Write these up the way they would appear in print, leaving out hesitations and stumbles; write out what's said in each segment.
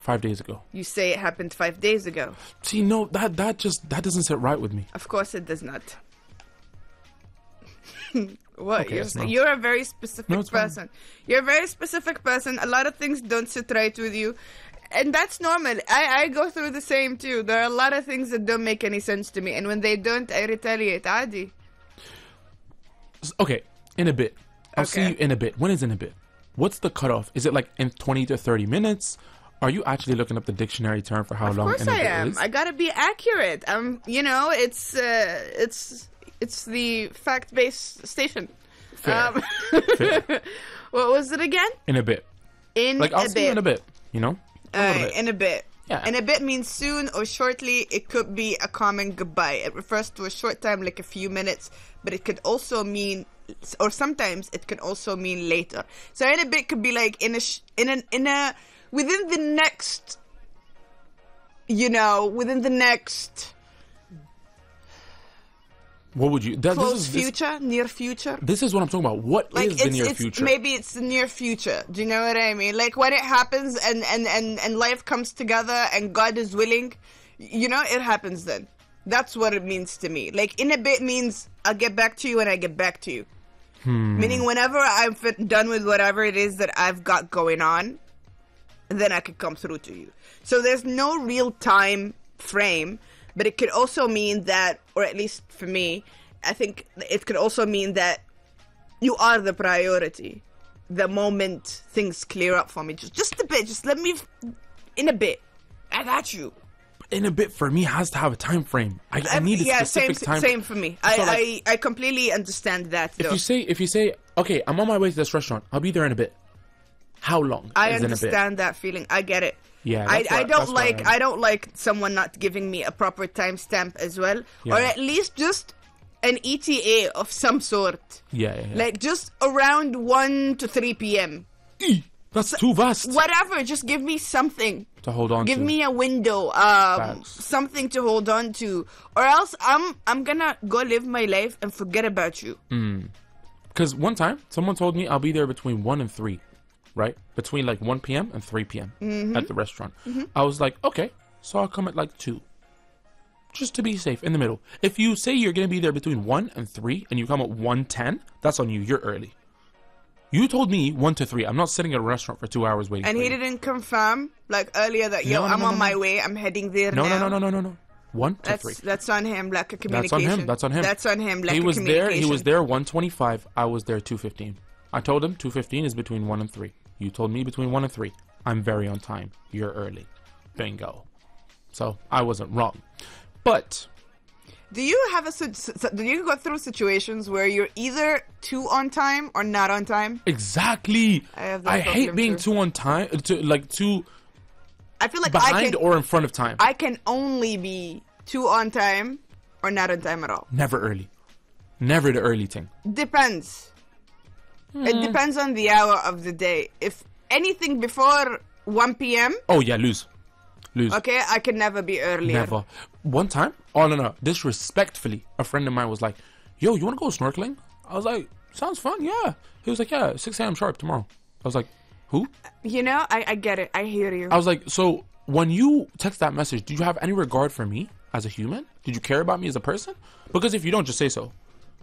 5 days ago. You say it happened 5 days ago. See, no, that doesn't sit right with me. Of course it does not. What? Okay, You're a very specific fine. person. You're a very specific person. A lot of things don't sit right with you. And that's normal. I go through the same too. There are a lot of things that don't make any sense to me. And when they don't, I retaliate. Adi. Okay, in a bit. I'll see you in a bit. When is in a bit? What's the cutoff? Is it like in 20 to 30 minutes? Are you actually looking up the dictionary term for how long in a bit is? Of course I am. I gotta be accurate. It's the fact-based station. Fair. Fair. What was it again? In a bit. I'll see you in a bit, you know? In a bit. Yeah. In a bit means soon or shortly. It could be a common goodbye. It refers to a short time, like a few minutes, but it could also mean, or sometimes it can also mean later. So in a bit could be like within the next. What would you... near future. This is what I'm talking about. What is the near future? Maybe it's the near future. Do you know what I mean? Like when it happens and life comes together and God is willing, it happens then. That's what it means to me. Like in a bit means I'll get back to you when I get back to you. Meaning whenever I'm done with whatever it is that I've got going on, then I could come through to you. So there's no real time frame. But it could also mean that, or at least for me, I think it could also mean that you are the priority. The moment things clear up for me, just a bit, just let me, in a bit, I got you. In a bit for me has to have a time frame. I need a specific time. Same for me. So I completely understand that. Though. If you say, okay, I'm on my way to this restaurant, I'll be there in a bit. How long? I understand that feeling. I get it. Yeah, I don't like someone not giving me a proper timestamp as well, or at least just an ETA of some sort. Yeah. Like just around 1 to 3 p.m. That's too vast. Whatever, just give me something to hold on to. Give me a window, something to hold on to, or else I'm gonna go live my life and forget about you. Because one time someone told me I'll be there between 1 and 3. Right? Between like 1 p.m. and 3 p.m. At the restaurant. I was like, okay, so I'll come at like 2. Just to be safe, in the middle. If you say you're going to be there between 1 and 3 and you come at 1:10, that's on you. You're early. You told me 1 to 3. I'm not sitting at a restaurant for 2 hours waiting and for he you. didn't confirm like earlier that, I'm on my way. I'm heading there now. No. 1 to 3. That's on him, lack of communication. That's on him. That's on him, lack of communication. He was there 1:25. I was there 2:15. I told him 2:15 is between 1 and 3. You told me between 1 and 3. I'm very on time. You're early. Bingo. So I wasn't wrong. But do you go through situations where you're either too on time or not on time? Exactly. I hate being too on time. Too. I feel like behind or in front of time. I can only be too on time or not on time at all. Never early. Never the early thing. Depends. It depends on the hour of the day. If anything before 1 p.m. Oh, yeah, lose. Okay, I can never be earlier. Never. One time, no, disrespectfully, a friend of mine was like, yo, you want to go snorkeling? I was like, sounds fun, yeah. He was like, yeah, 6 a.m. sharp tomorrow. I was like, who? I get it. I hear you. I was like, so when you text that message, did you have any regard for me as a human? Did you care about me as a person? Because if you don't, just say so.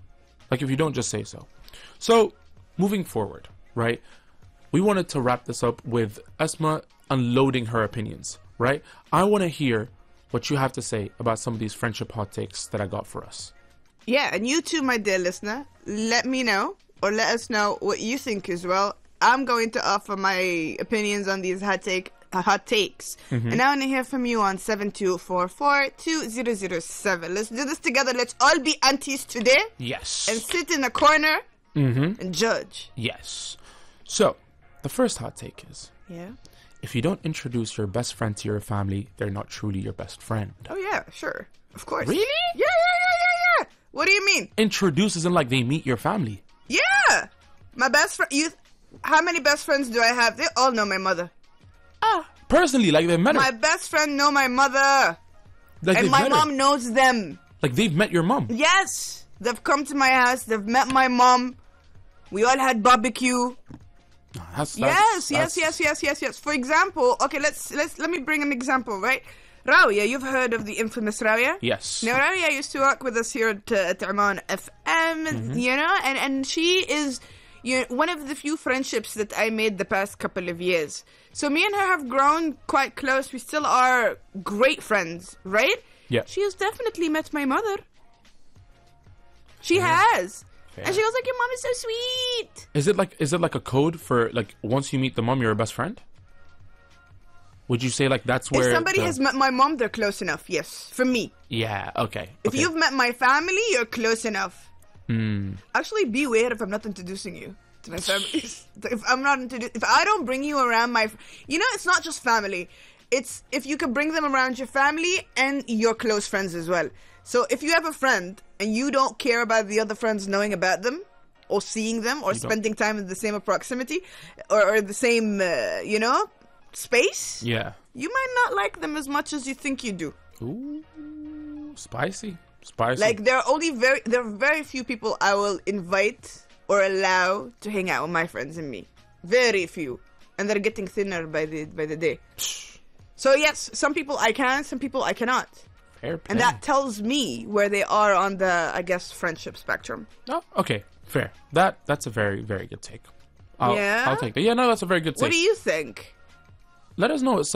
So, moving forward, right? We wanted to wrap this up with Esma unloading her opinions, right? I want to hear what you have to say about some of these friendship hot takes that I got for us. Yeah, and you too, my dear listener, let me know or let us know what you think as well. I'm going to offer my opinions on these hot takes. And I want to hear from you on 7244-2007. Let's do this together. Let's all be aunties today. Yes. And sit in a corner and judge. Yes. So, the first hot take is, if you don't introduce your best friend to your family, they're not truly your best friend. Oh, yeah, sure. Of course. Really? Yeah. What do you mean? Introduce isn't like they meet your family. Yeah. My best friend... How many best friends do I have? They all know my mother. Personally, like they've met her. My best friend know my mother. Like and my mom knows them. Like they've met your mom. Yes. They've come to my house. They've met my mom. We all had barbecue. Yes. For example, okay, let me bring an example, right? Rawia, you've heard of the infamous Rawia? Yes. Now, Rawia used to work with us here at Oman FM, you know, and she is one of the few friendships that I made the past couple of years. So me and her have grown quite close. We still are great friends, right? Yeah. She has definitely met my mother. She has. Fair. And she goes like, your mom is so sweet. Is it like a code for like once you meet the mom, you're a best friend? Would you say like that's where If somebody has met my mom, they're close enough, yes. For me. Yeah, okay. If you've met my family, you're close enough. Hmm. Actually, beware if I'm not introducing you to my family. If I don't bring you around it's not just family. It's if you can bring them around your family and your close friends as well. So if you have a friend and you don't care about the other friends knowing about them or seeing them or spending time in the same proximity or the same, space, Yeah. you might not like them as much as you think you do. Ooh, spicy. Like there are very few people I will invite or allow to hang out with my friends and me. Very few, and they're getting thinner by the day. So yes, some people I can, some people I cannot, Fair play. and that tells me where they are on the, I guess, friendship spectrum. Oh, okay, fair. That's a very, very good take. I'll take that. Yeah, no, that's a very good take. What do you think? Let us know at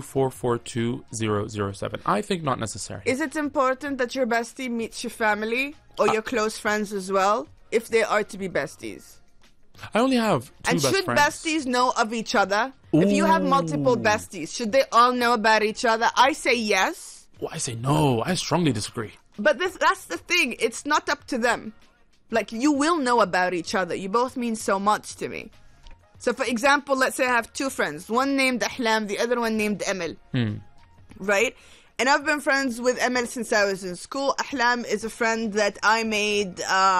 72442-007. I think not necessary. Is it important that your bestie meets your family or your close friends as well, if they are to be besties? I only have two And best should friends. besties know of each other? If you have multiple besties, should they all know about each other? I say yes. Well, I say no. I strongly disagree. But that's the thing. It's not up to them. Like, you will know about each other. You both mean so much to me. So, for example, let's say I have two friends. One named Ahlam, the other one named Emil. Right? And I've been friends with Emil since I was in school. Ahlam is a friend that I made,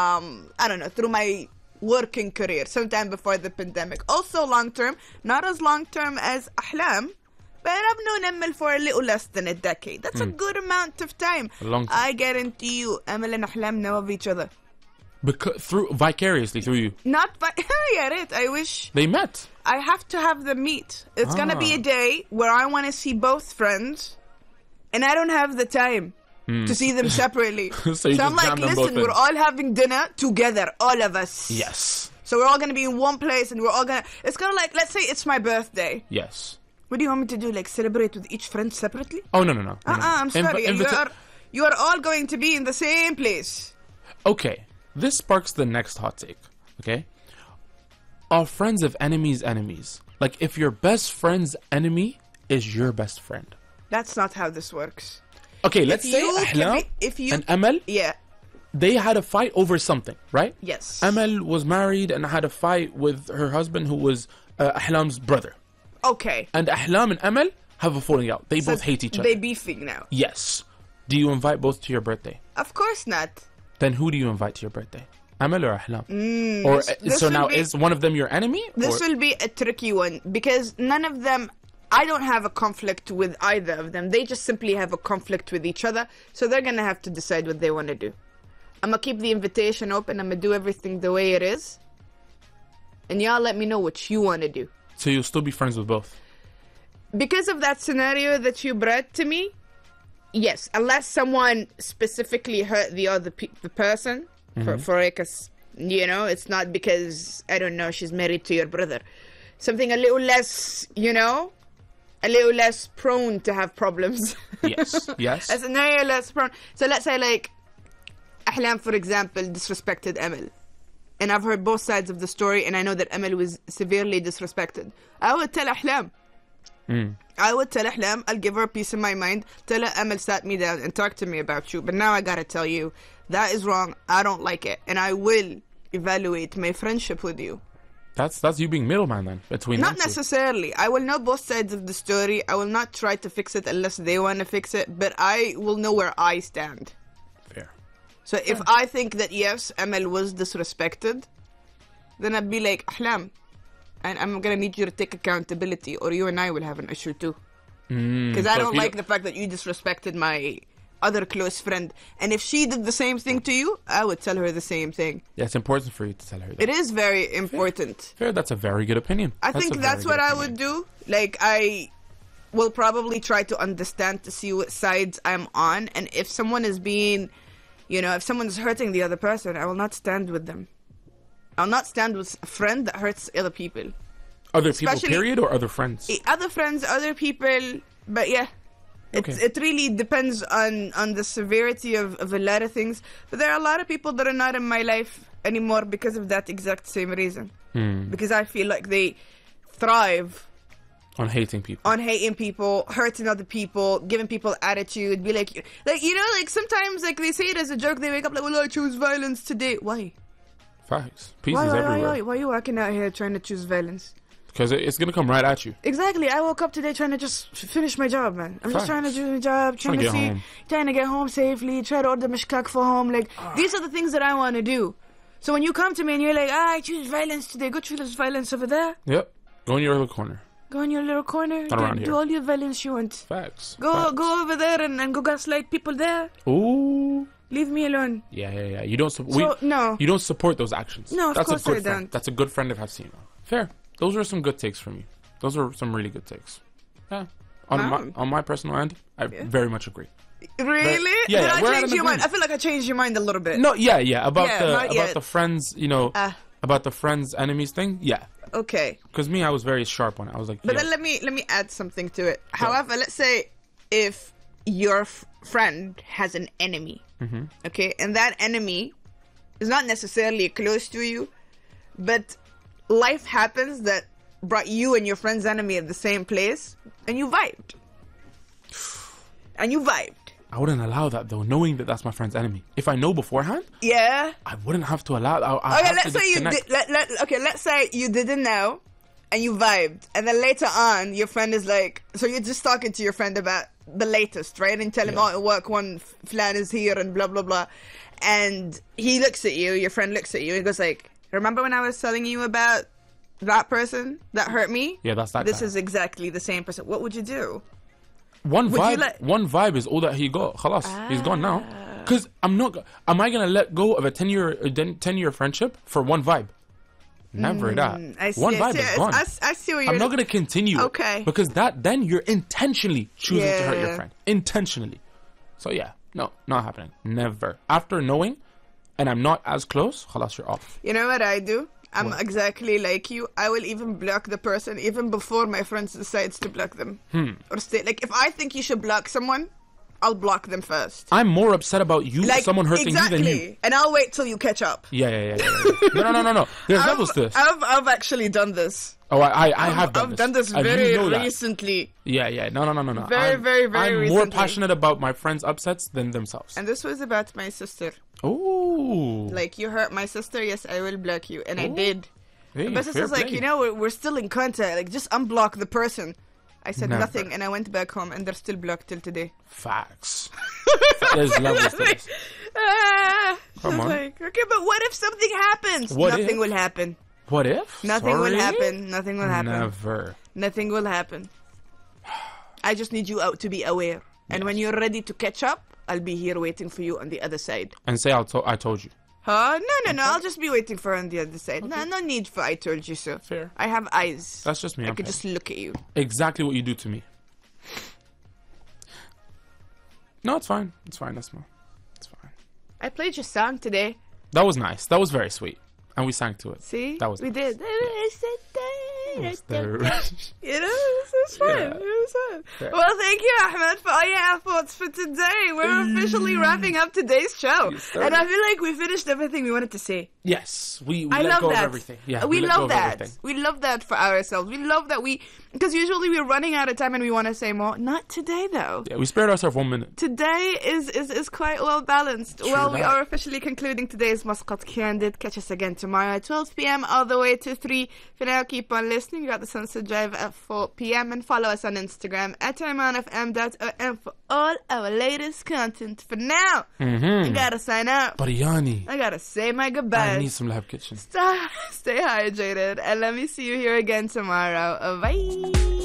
through my working career, sometime before the pandemic. Also long-term. Not as long-term as Ahlam. But I've known Emil for a little less than a decade. That's a good amount of time. A long time. I guarantee you, Emil and Ahlam know of each other. Vicariously through you. Not by I wish They met. I have to have them meet. It's gonna be a day where I want to see both friends, and I don't have the time to see them separately. So you I'm just like, jam them both listen, in. we're all having dinner together, all of us. Yes. So we're all gonna be in one place, and we're all gonna. It's kind of like, let's say it's my birthday. Yes. What do you want me to do? Like celebrate with each friend separately? Oh no. I'm sorry. You are all going to be in the same place. Okay. This sparks the next hot take. Okay. Are friends of enemies enemies? Like if your best friend's enemy is your best friend. That's not how this works. Okay, let's say you Ahlam can and Emel, Yeah. they had a fight over something, right? Yes. Emel was married and had a fight with her husband who was Ahlam's brother. Okay. And Ahlam and Emel have a falling out. They both hate each other. They beefing now. Yes. Do you invite both to your birthday? Of course not. Then who do you invite to your birthday? Emel or Ahlam? this So will now be- is one of them your enemy? This or? will be a tricky one because none of them. I don't have a conflict with either of them. They just simply have a conflict with each other. So they're gonna have to decide what they want to do. I'm gonna keep the invitation open. I'm gonna do everything the way it is. And y'all let me know what you want to do. So you'll still be friends with both? Because of that scenario that you brought to me, yes, unless someone specifically hurt the other the person for like it's not because I don't know she's married to your brother, something a little less a little less prone to have problems. Yes. Yes. A scenario less prone. So let's say like Ahlam, for example, disrespected Emil. And I've heard both sides of the story, and I know that Emil was severely disrespected. I would tell Ahlam. I'll give her a piece of my mind, tell her Emil sat me down and talked to me about you, but now I gotta tell you, that is wrong, I don't like it, and I will evaluate my friendship with you. That's you being middleman then between Not them two. necessarily. I will know both sides of the story. I will not try to fix it unless they want to fix it, but I will know where I stand. Fair. So if I think that yes, Emil was disrespected, then I'd be like, Ahlam, and I'm gonna need you to take accountability, or you and I will have an issue too. Because I don't like the fact that you disrespected other close friend. And if she did the same thing to you, I would tell her the same thing. Yeah, it's important for you to tell her that. It is very important. Fair, that's a very good opinion. I think that's what I would do. Like, I will probably try to understand to see what sides I'm on. And if someone is being, if someone's hurting the other person, I will not stand with them. I'll not stand with a friend that hurts other people. Other people, period, or other friends? Other friends, other people. But yeah, it really depends on the severity of a lot of things. But there are a lot of people that are not in my life anymore because of that exact same reason. Because I feel like they thrive on hating people, hurting other people, giving people attitude. Be like sometimes like they say it as a joke. They wake up like, well, I choose violence today. Why? Facts. Peace is everywhere. Why are you walking out here trying to choose violence? Because it's going to come right at you. Exactly. I woke up today trying to just finish my job, man. I'm just trying to do my job, trying to get home safely, try to order mishkak for home. Like, these are the things that I want to do. So when you come to me and you're like, I choose violence today, go choose violence over there. Yep. Go in your little corner. Do all your violence you want. Facts. Go over there and go gaslight people there. Ooh. Leave me alone. Yeah. You don't no. You don't support those actions. No, of course I don't. That's a good friend of Hafsina. Fair. Those are some good takes from you. Those are some really good takes. Yeah. On my personal end, I very much agree. Really? Yeah. Did I change your mind? I feel like I changed your mind a little bit. No, yeah. About the friends, about the friends enemies thing. Yeah. Okay. Because I was very sharp on it. I was like, but then let me add something to it. However, let's say if your friend has an enemy, okay, and that enemy is not necessarily close to you, but life happens that brought you and your friend's enemy at the same place, and you vibed. I wouldn't allow that though, knowing that that's my friend's enemy. If I know beforehand, I wouldn't have to allow. Let's say you didn't know, and you vibed, and then later on, your friend is like, so you're just talking to your friend about the latest, right? And tell him, at work one flan is here and blah blah blah, and he looks at you, your friend looks at you, and goes like, remember when I was telling you about that person that hurt me? Yeah, that's that This guy. is exactly the same person. What would you do? One vibe is all that he got. Khalas, he's gone now. Because am I going to let go of a 10-year friendship for one vibe? Never that. One vibe is gone. I see what you're... I'm not going to continue. Okay. Because then you're intentionally choosing to hurt your friend. Intentionally. So yeah, no, not happening. Never. After knowing, and I'm not as close, khalas, you're off. You know what I do? I'm exactly like you. I will even block the person even before my friends decides to block them. Or stay. Like, if I think you should block someone, I'll block them first. I'm more upset about someone hurting you than you. And I'll wait till you catch up. Yeah. No. There's levels to this. I've actually done this. Oh, I have done this. I've done this very recently. Yeah. No. Very recently. I'm more passionate about my friends' upsets than themselves. And this was about my sister. Oh. Like, you hurt my sister, yes, I will block you. And I did. Hey, but my sister's like, we're still in contact. Like, just unblock the person. I said nothing, and I went back home, and they're still blocked till today. Facts. There's levels to this. Come on. Like, okay, but what if something happens? Nothing will happen. What if? Nothing will happen. Nothing will happen. Never. Nothing will happen. I just need you out to be aware. And when you're ready to catch up, I'll be here waiting for you on the other side. And say I told you. Huh? No. I'll just be waiting for her on the other side. Okay. No need for I told you so. Fair. I have eyes. That's just me. I could just look at you. Exactly what you do to me. No, it's fine. It's fine, Asma. It's fine. I played your song today. That was nice. That was very sweet. And we sang to it. See? That was we nice. did. Yeah. It was fun. Yeah. It was fun. Yeah. Well, thank you, Ahmed, for all your efforts for today. We're officially wrapping up today's show. And I feel like we finished everything we wanted to say. Yes. We let go of everything. Yeah, we love that. We love that for ourselves. We love that because usually we're running out of time and we want to say more. Not today, though. Yeah, we spared ourselves 1 minute. Today is quite well balanced. Well, we are officially concluding today's Muscat Candid. Catch us again tomorrow at 12 p.m. all the way to 3. For now, keep on listening. You got the Sunset Drive at 4 p.m. and follow us on Instagram at TimeOnFM.om for all our latest content. For now, I gotta sign out. Bariyani. I gotta say my goodbyes. I need some Lahab Kitchen. Stay hydrated, and let me see you here again tomorrow. Bye.